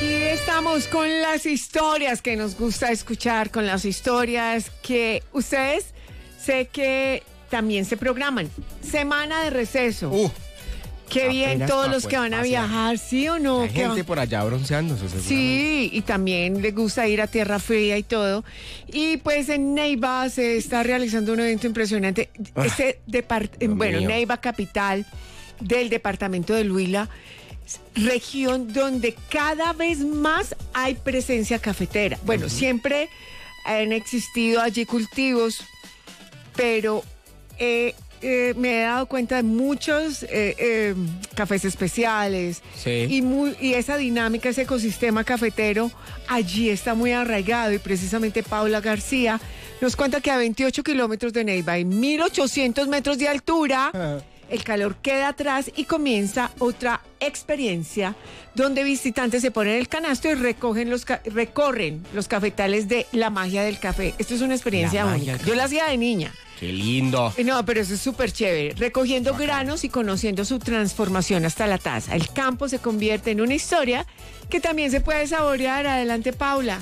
aquí estamos con las historias que nos gusta escuchar, con las historias que ustedes sé que también se programan. Semana de receso. Qué bien todos los que van a viajar, ¿sí o no? Hay gente por allá bronceándose, Sí, y también les gusta ir a tierra fría y todo. Y pues en Neiva se está realizando un evento impresionante. Neiva, capital del departamento del Huila, región donde cada vez más hay presencia cafetera. Bueno, siempre han existido allí cultivos, pero me he dado cuenta de muchos cafés especiales, sí. y esa dinámica, ese ecosistema cafetero allí está muy arraigado, y precisamente Paula García nos cuenta que a 28 kilómetros de Neiva y 1.800 metros de altura, el calor queda atrás y comienza otra experiencia donde visitantes se ponen el canasto y recorren los cafetales de la magia del café. Esto es una experiencia única. Yo la hacía de niña. ¡Qué lindo! No, pero eso es súper chévere. Recogiendo granos y conociendo su transformación hasta la taza. El campo se convierte en una historia que también se puede saborear. Adelante, Paula.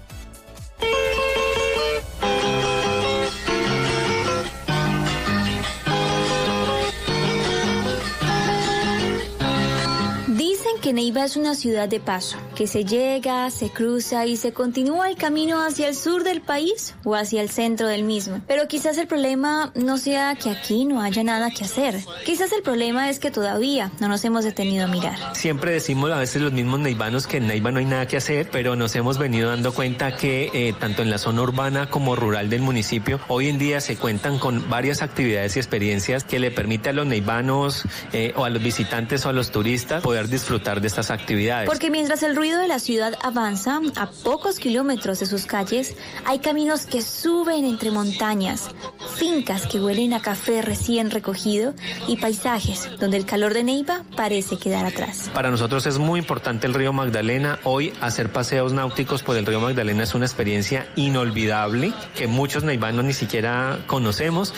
Que Neiva es una ciudad de paso, que se llega, se cruza y se continúa el camino hacia el sur del país o hacia el centro del mismo. Pero quizás el problema no sea que aquí no haya nada que hacer. Quizás el problema es que todavía no nos hemos detenido a mirar. Siempre decimos a veces los mismos neivanos que en Neiva no hay nada que hacer, pero nos hemos venido dando cuenta que tanto en la zona urbana como rural del municipio, hoy en día se cuentan con varias actividades y experiencias que le permiten a los neivanos o a los visitantes o a los turistas poder disfrutar de estas actividades. Porque mientras el ruido de la ciudad avanza, a pocos kilómetros de sus calles, hay caminos que suben entre montañas, fincas que huelen a café recién recogido y paisajes donde el calor de Neiva parece quedar atrás. Para nosotros es muy importante el río Magdalena. Hoy hacer paseos náuticos por el río Magdalena es una experiencia inolvidable que muchos neivanos ni siquiera conocemos.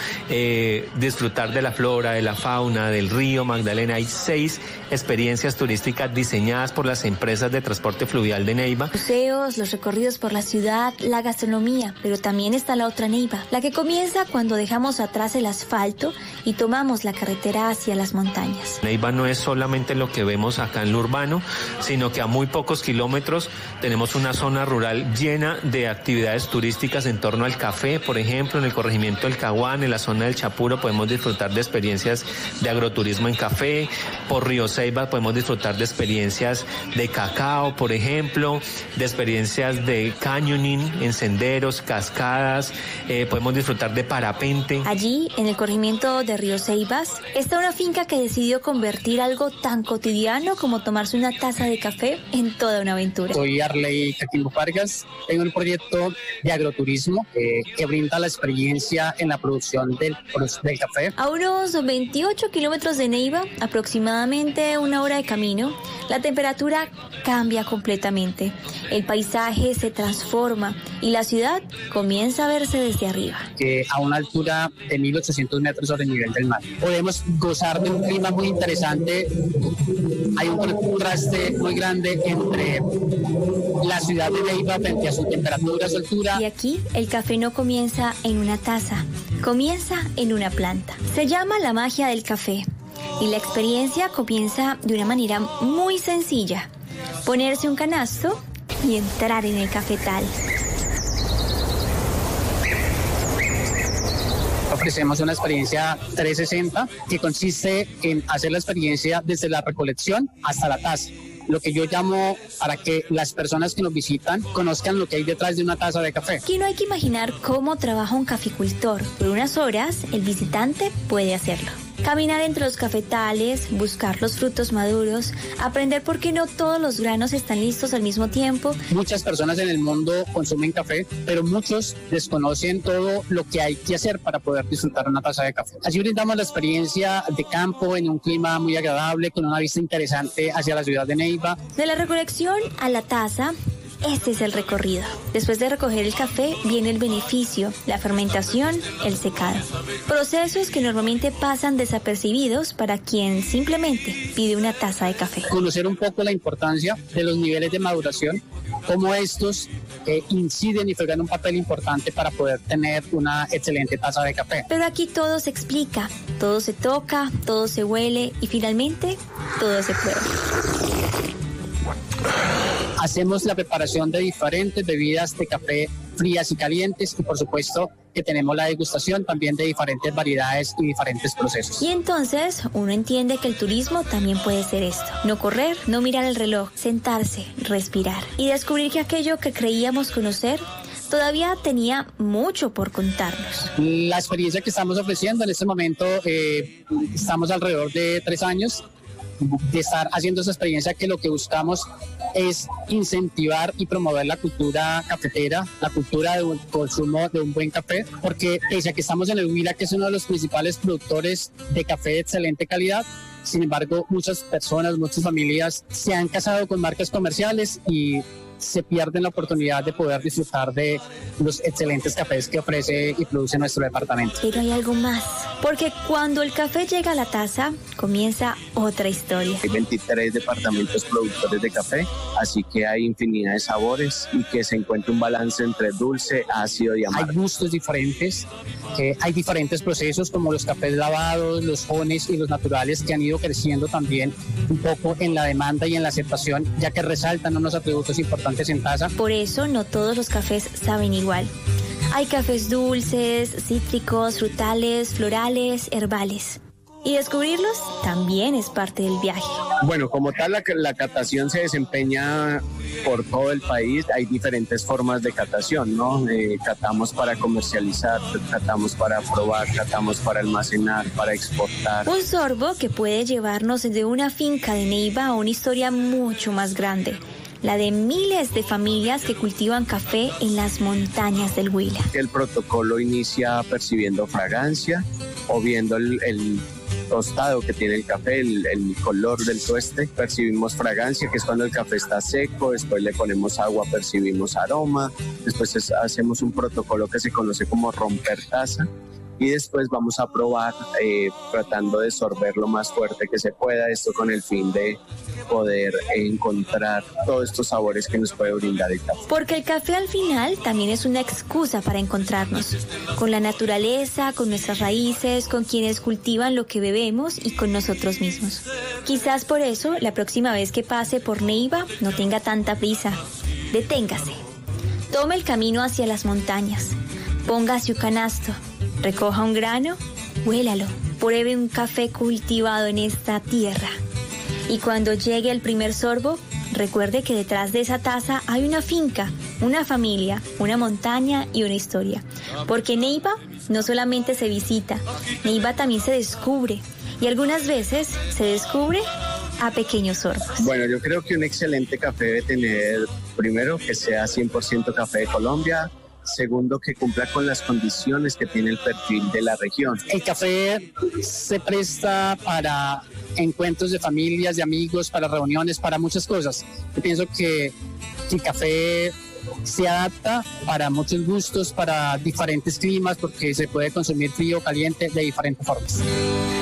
Disfrutar de la flora, de la fauna, del río Magdalena. Hay 6 experiencias turísticas diseñadas por las empresas de transporte fluvial de Neiva. Museos, los recorridos por la ciudad, la gastronomía, pero también está la otra Neiva, la que comienza cuando dejamos atrás el asfalto y tomamos la carretera hacia las montañas. Neiva no es solamente lo que vemos acá en lo urbano, sino que a muy pocos kilómetros tenemos una zona rural llena de actividades turísticas en torno al café. Por ejemplo, en el corregimiento del Caguán, en la zona del Chapuro, podemos disfrutar de experiencias de agroturismo en café. Por Río Ceiba podemos disfrutar de experiencias de cacao, por ejemplo, de experiencias de canyoning en senderos, cascadas, podemos disfrutar de parapente. Allí, en el corregimiento de Río Ceibas, está una finca que decidió convertir algo tan cotidiano como tomarse una taza de café en toda una aventura. Soy Arley Caquimbo Vargas, tengo un proyecto de agroturismo que brinda la experiencia en la producción del café. A unos 28 kilómetros de Neiva, aproximadamente una hora de camino, la temperatura cambia completamente, el paisaje se transforma y la ciudad comienza a verse desde arriba. A una altura de 1.800 metros sobre el nivel del mar. Podemos gozar de un clima muy interesante. Hay un contraste muy grande entre la ciudad de Neiva frente a su temperatura, su altura. Y aquí el café no comienza en una taza, comienza en una planta. Se llama la magia del café. Y la experiencia comienza de una manera muy sencilla. Ponerse un canasto y entrar en el cafetal. Ofrecemos una experiencia 360 que consiste en hacer la experiencia desde la recolección hasta la taza. Lo que yo llamo para que las personas que nos visitan conozcan lo que hay detrás de una taza de café. Aquí no hay que imaginar cómo trabaja un caficultor. Por unas horas, el visitante puede hacerlo. Caminar entre los cafetales, buscar los frutos maduros, aprender por qué no todos los granos están listos al mismo tiempo. Muchas personas en el mundo consumen café, pero muchos desconocen todo lo que hay que hacer para poder disfrutar una taza de café. Así brindamos la experiencia de campo en un clima muy agradable, con una vista interesante hacia la ciudad de Neiva. De la recolección a la taza, este es el recorrido. Después de recoger el café viene el beneficio, la fermentación, el secado. Procesos que normalmente pasan desapercibidos para quien simplemente pide una taza de café. Conocer un poco la importancia de los niveles de maduración, cómo estos inciden y juegan un papel importante para poder tener una excelente taza de café. Pero aquí todo se explica, todo se toca, todo se huele y finalmente todo se prueba. Hacemos la preparación de diferentes bebidas de café frías y calientes y por supuesto que tenemos la degustación también de diferentes variedades y diferentes procesos. Y entonces uno entiende que el turismo también puede ser esto. No correr, no mirar el reloj, sentarse, respirar y descubrir que aquello que creíamos conocer todavía tenía mucho por contarnos. La experiencia que estamos ofreciendo en este momento, estamos alrededor de 3 años de estar haciendo esa experiencia, que lo que buscamos es incentivar y promover la cultura cafetera, la cultura de consumo de un buen café, porque pese a que estamos en el Huila, que es uno de los principales productores de café de excelente calidad, sin embargo muchas personas, muchas familias se han casado con marcas comerciales y se pierden la oportunidad de poder disfrutar de los excelentes cafés que ofrece y produce nuestro departamento. Pero hay algo más, porque cuando el café llega a la taza, comienza otra historia. Hay 23 departamentos productores de café, así que hay infinidad de sabores y que se encuentra un balance entre dulce, ácido y amargo. Hay gustos diferentes, hay diferentes procesos como los cafés lavados, los jones y los naturales, que han ido creciendo también un poco en la demanda y en la aceptación, ya que resaltan unos atributos importantes en taza. Por eso no todos los cafés saben igual. Hay cafés dulces, cítricos, frutales, florales, herbales. Y descubrirlos también es parte del viaje. Bueno, como tal, la catación se desempeña por todo el país. Hay diferentes formas de catación, ¿no? Catamos para comercializar, catamos para probar, catamos para almacenar, para exportar. Un sorbo que puede llevarnos desde una finca de Neiva a una historia mucho más grande, la de miles de familias que cultivan café en las montañas del Huila. El protocolo inicia percibiendo fragancia o viendo el tostado que tiene el café, el color del tueste. Percibimos fragancia, que es cuando el café está seco, después le ponemos agua, percibimos aroma, después hacemos un protocolo que se conoce como romper taza. Y después vamos a probar tratando de sorber lo más fuerte que se pueda, esto con el fin de poder encontrar todos estos sabores que nos puede brindar el café. Porque el café al final también es una excusa para encontrarnos con la naturaleza, con nuestras raíces, con quienes cultivan lo que bebemos y con nosotros mismos. Quizás por eso la próxima vez que pase por Neiva no tenga tanta prisa. Deténgase. Tome el camino hacia las montañas. Póngase un canasto. Recoja un grano, huélalo, pruebe un café cultivado en esta tierra. Y cuando llegue el primer sorbo, recuerde que detrás de esa taza hay una finca, una familia, una montaña y una historia. Porque Neiva no solamente se visita, Neiva también se descubre. Y algunas veces se descubre a pequeños sorbos. Bueno, yo creo que un excelente café debe tener, primero, que sea 100% café de Colombia. Segundo, que cumpla con las condiciones que tiene el perfil de la región. El café se presta para encuentros de familias, de amigos, para reuniones, para muchas cosas. Yo pienso que el café se adapta para muchos gustos, para diferentes climas, porque se puede consumir frío o caliente de diferentes formas.